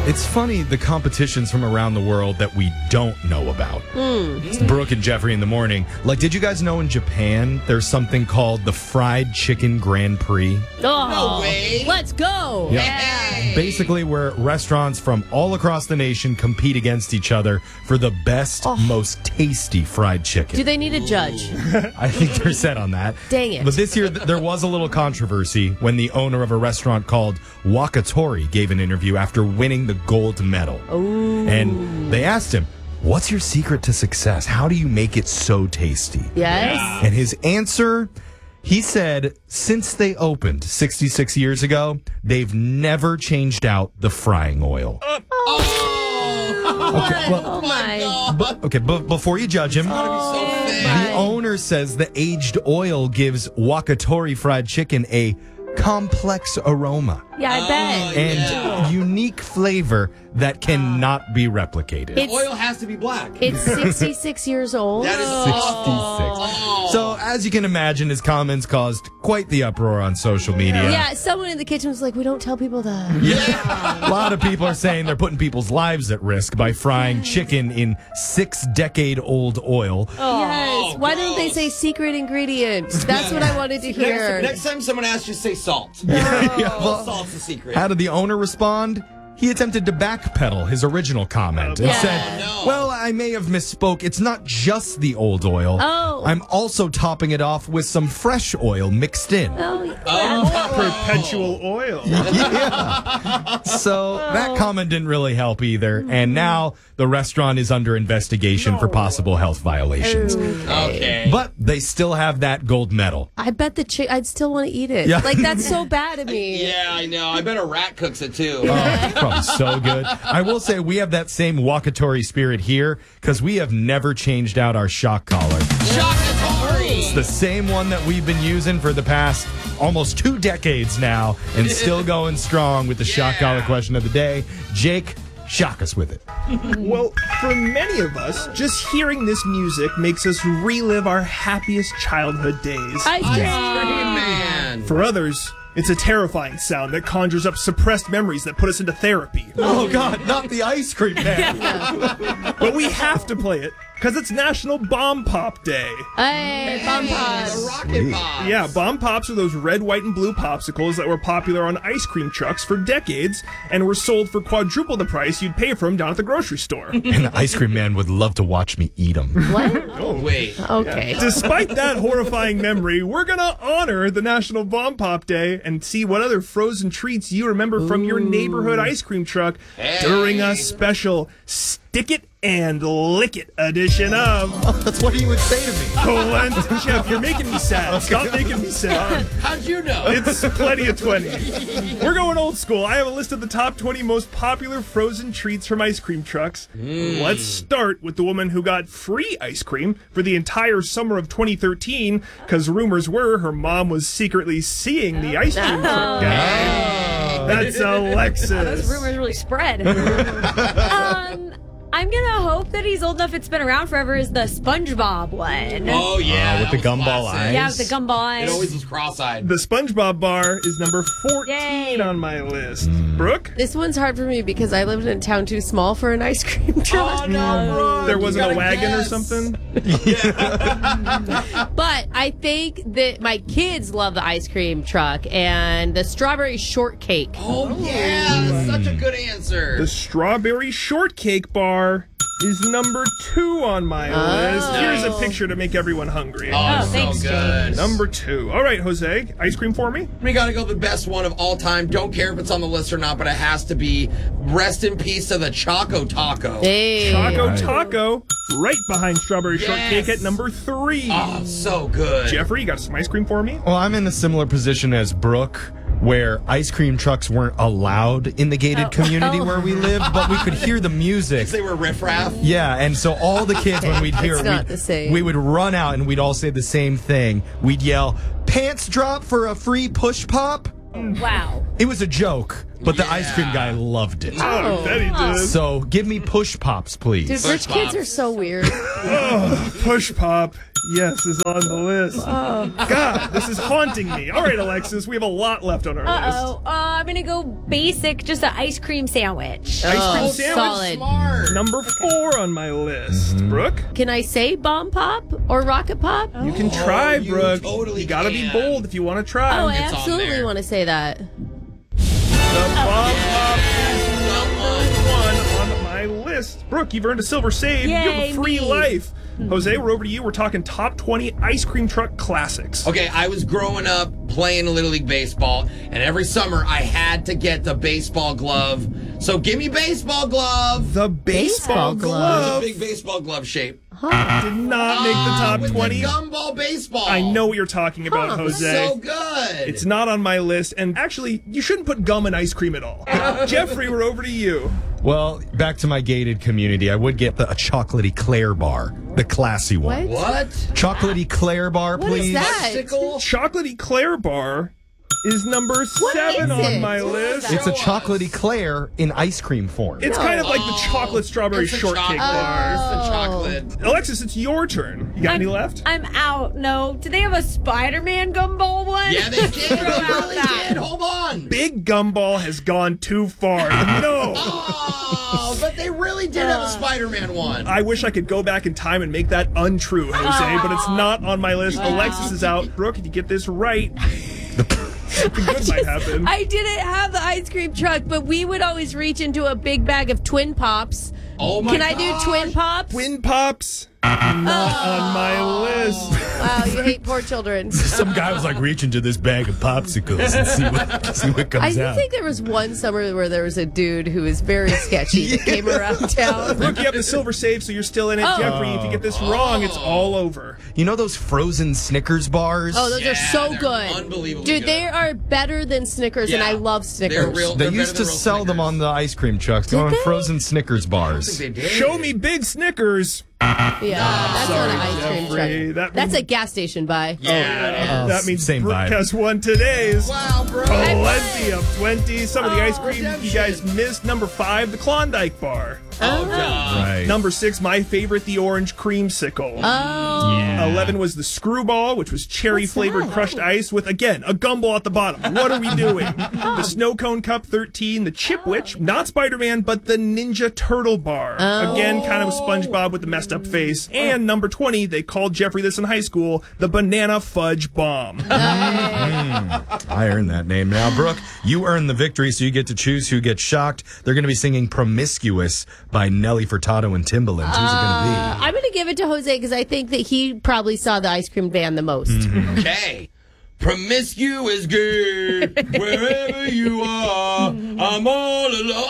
It's funny, the competitions from around the world that we don't know about. It's Brooke and Jeffrey in the morning. Like, did you guys know in Japan, there's something called the Fried Chicken Grand Prix? Oh, No way. Let's go. Yeah. Basically, where restaurants from all across the nation compete against each other for the best, most tasty fried chicken. Do they need a judge? I think they're set on that. Dang it. But this year, there was a little controversy when the owner of a restaurant called Wakatori gave an interview after winning the gold medal. Ooh. And they asked him, what's your secret to success? How do you make it so tasty? Yes. And his answer, he said, since they opened 66 years ago, they've never changed out the frying oil. Oh my. But before you judge him, the owner says the aged oil gives Wakatori fried chicken a complex aroma Yeah, I bet. and unique flavor that cannot be replicated. It's- Oil has to be black. It's 66 years old. That is 66. So, as you can imagine, his comments caused quite the uproar on social media. Yeah, someone in the kitchen was like, we don't tell people that. A lot of people are saying they're putting people's lives at risk by frying chicken in 6-decade-old oil. Yes. Why don't they say secret ingredient? That's what I wanted to hear. Next time someone asks you, say salt. Well, Salt's the secret. how did the owner respond? He attempted to backpedal his original comment and Yeah. said, No. well, I may have misspoke. It's not just the old oil. Oh. I'm also topping it off with some fresh oil mixed in. Oh, yeah. Perpetual oil. Yeah. So that comment didn't really help either. And now the restaurant is under investigation for possible health violations. Okay. But they still have that gold medal. I bet I'd still want to eat it. Yeah. Like, that's so bad to me. Yeah, I know. I bet a rat cooks it too. Oh, probably so good. I will say we have that same Wakatori spirit here because we have never changed out our shock collar. It's the same one that we've been using for the past almost 2 decades now and still going strong with the shock collar question of the day. Jake, shock us with it. Well, for many of us, just hearing this music makes us relive our happiest childhood days. Ice cream. Man. For others, it's a terrifying sound that conjures up suppressed memories that put us into therapy. Oh, God, not the ice cream man. But we have to play it because it's National Bomb Pop Day. Hey, Bomb Pops. Rocket Pops. Yeah, Bomb Pops are those red, white, and blue popsicles that were popular on ice cream trucks for decades and were sold for quadruple the price you'd pay for them down at the grocery store. And the ice cream man would love to watch me eat them. What? Oh, wait. Okay. Despite that horrifying memory, we're gonna honor the National Bomb Pop Day and see what other frozen treats you remember from your neighborhood ice cream truck during a special Stick It and Lick It edition of That's what he would say to me. Polenta. Jeff, you're making me sad. Stop making me sad. How'd you know? It's plenty of 20. We're going old school. I have a list of the top 20 most popular frozen treats from ice cream trucks. Let's start with the woman who got free ice cream for the entire summer of 2013 because rumors were her mom was secretly seeing the ice cream truck. That's Alexis. Those rumors really spread. I'm gonna hope that he's old enough it's been around forever is the SpongeBob one. Oh, yeah. with the that was gumball classic. eyes. Yeah, with the gumball eyes. It always was cross-eyed. The SpongeBob bar is number 14 Yay. on my list. Brooke? This one's hard for me because I lived in a town too small for an ice cream truck. Oh, no, bro. There You wasn't a gotta wagon or guess. something? But I think that my kids love the ice cream truck and the strawberry shortcake. Oh, yeah. That's such a good answer. The strawberry shortcake bar is number 2 on my list. Here's a picture to make everyone hungry. Oh, thanks, so good. Number 2. All right, Jose, ice cream for me? We gotta go the best one of all time. Don't care if it's on the list or not, but it has to be rest in peace to the Choco Taco. Hey. Choco Taco, right behind strawberry Yes. shortcake at number 3. Oh, so good. Jeffrey, you got some ice cream for me? Well, I'm in a similar position as Brooke, where ice cream trucks weren't allowed in the gated community where we live, but we could hear the music. They were riffraff. Yeah, and so all the kids, when we'd hear It's it, not the same. we would run out and we'd all say the same thing. We'd yell, "Pants drop for a free push pop." Wow. It was a joke. but the ice cream guy loved it. Oh, I bet he did. So give me push pops, please. Dude, rich kids are so weird. Push pop, yes, is on the list. God, this is haunting me. All right, Alexis, we have a lot left on our list. I'm gonna go basic, just an ice cream sandwich. Ice cream sandwich, solid. Smart. number 4 on my list. Brooke, Can I say bomb pop or rocket pop? you can try, you Brooke. totally you gotta be can. bold if you want to try. Oh, I It's on absolutely there. want to say that. The Bomb Pop is number 1 on my list. Brooke, you've earned a silver save. You have a Yay, free me. life. Jose, we're over to you. We're talking top 20 ice cream truck classics. Okay, I was growing up playing Little League Baseball, and every summer I had to get the baseball glove. So give me baseball glove. The baseball Baseball glove Big baseball glove shape. did not make the top with 20. The gumball baseball. I know what you're talking about, Jose. So good. It's not on my list, and actually, you shouldn't put gum in ice cream at all. Jeffrey, we're over to you. Well, back to my gated community, I would get a chocolatey Claire bar, the classy one. What? Chocolatey Claire bar, What is please. that? Sickle? Chocolatey Claire bar is number 7 is on it? my What is list. that? It's a chocolatey Claire in ice cream form. It's kind of like the chocolate strawberry It's the shortcake chocolate. bar. It's the chocolate. Alexis, it's your turn. You got any left? I'm out. No. Do they have a Spider-Man gumball one? Yeah, they did. They Throw out really that. did. Hold on. Big gumball has gone too far. No. Oh, but they really did have a Spider-Man one. I wish I could go back in time and make that untrue, Jose, but it's not on my list. Alexis is out. Brooke, if you get this right, something good might happen. I didn't have the ice cream truck, but we would always reach into a big bag of Twin Pops. Oh my Can I gosh. do Twin Pops? Twin Pops, not on my list. Wow, you hate poor children. Some guy was like reaching to this bag of popsicles and see what I comes do out. think there was one summer where there was a dude who was very sketchy that came around town. Brooke, you have the silver save, so you're still in it. Jeffrey, if you get this wrong, it's all over. You know those frozen Snickers bars? Oh, those are so they're good. unbelievably Dude, good. they are better than Snickers, and Yeah. I love Snickers. They're real. They They're used better to than real sell them Snickers. on the ice cream trucks. Go on they? frozen Snickers I bars. think they did. Show me big Snickers. Yeah, that's not an ice cream Jeffrey. truck. That That's means- a gas station buy. Yeah. That means same Brooke vibe. has won today's Wow, bro. plenty of 20. Some of the ice cream you redemption. guys missed. Number 5, the Klondike bar. Oh, duh. Right. Number 6, my favorite, the orange creamsicle. Oh. 11 was the screwball, which was cherry-flavored crushed ice with, again, a gumball at the bottom. What are we doing? The snow cone cup, 13. The Chipwich, not Spider-Man, but the Ninja Turtle bar. Again, kind of a SpongeBob with the messed up face. And number 20, they called Jeffrey this in high school, the Banana Fudge Bomb. I earned that name. Now, Brooke, you earned the victory, so you get to choose who gets shocked. They're going to be singing Promiscuous by Nelly Furtado and Timbaland. Who's it going to be? I'm going to give it to Jose because I think that he probably saw the ice cream van the most. Okay. Promiscuous girl, wherever you are, I'm all alone.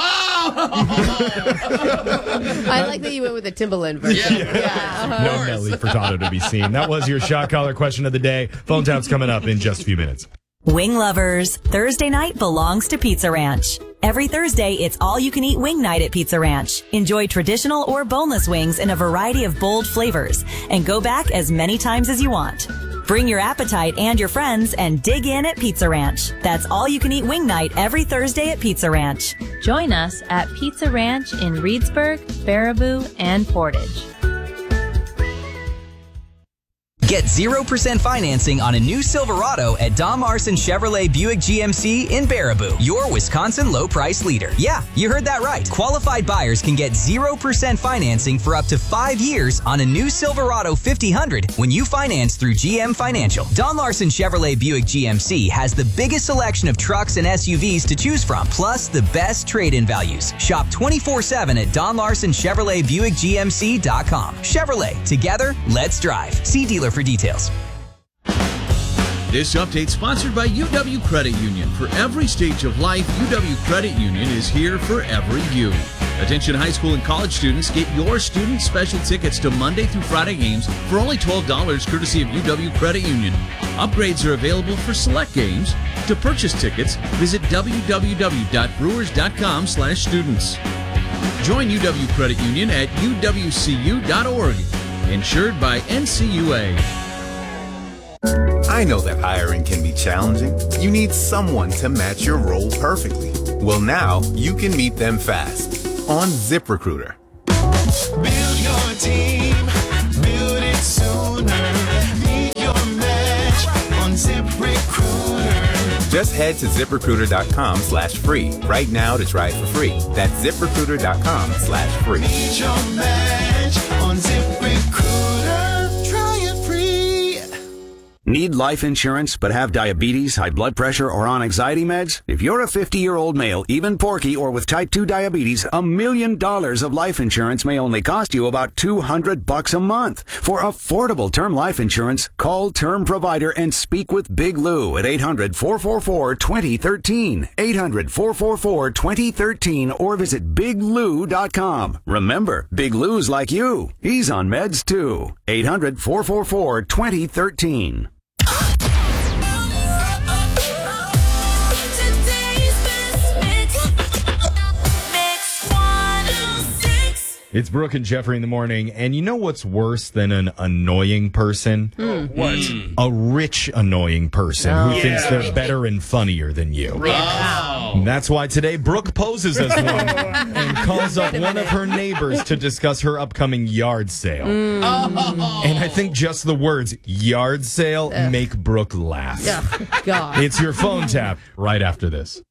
Oh! I like that you went with the Timbaland version. Yeah. No Nelly Furtado to be seen. That was your shock collar question of the day. Phone tap's coming up in just a few minutes. Wing lovers, Thursday night belongs to Pizza Ranch. Every Thursday, it's all-you-can-eat wing night at Pizza Ranch. Enjoy traditional or boneless wings in a variety of bold flavors and go back as many times as you want. Bring your appetite and your friends and dig in at Pizza Ranch. That's all-you-can-eat wing night every Thursday at Pizza Ranch. Join us at Pizza Ranch in Reedsburg, Baraboo, and Portage. Get 0% financing on a new Silverado at Don Larson Chevrolet Buick GMC in Baraboo, your Wisconsin low price leader. Yeah, you heard that right. Qualified buyers can get 0% financing for up to 5 years on a new Silverado 5000 when you finance through GM Financial. Don Larson Chevrolet Buick GMC has the biggest selection of trucks and SUVs to choose from, plus the best trade-in values. Shop 24/7 at Don Larson Chevrolet Buick GMC.com. Chevrolet, together, let's drive. See dealer for details. This update sponsored by UW Credit Union. For every stage of life, UW Credit Union is here for every you. Attention high school and college students, get your student special tickets to Monday through Friday games for only $12 courtesy of UW Credit Union. Upgrades are available for select games. To purchase tickets, visit www.brewers.com/students. Join UW Credit Union at uwcu.org. Insured by NCUA. I know that hiring can be challenging. You need someone to match your role perfectly. Well, now you can meet them fast on ZipRecruiter. Build your team, build it sooner. Meet your match on ZipRecruiter. Just head to ZipRecruiter.com/free right now to try it for free. That's ZipRecruiter.com/free. Meet your match on ZipRecruiter. Try it free. Need life insurance but have diabetes, high blood pressure, or on anxiety meds? If you're a 50-year-old male, even porky, or with type 2 diabetes, $1 million of life insurance may only cost you about $200 a month. For affordable term life insurance, call Term Provider and speak with Big Lou at 800-444-2013. 800-444-2013 or visit biglou.com. Remember, Big Lou's like you. He's on meds too. 800-444-2013. It's Brooke and Jeffrey in the morning, and you know what's worse than an annoying person? What? A rich annoying person who thinks they're better and funnier than you. And that's why today Brooke poses as one and calls up one of her neighbors to discuss her upcoming yard sale. And I think just the words yard sale make Brooke laugh. God. It's your phone tap right after this.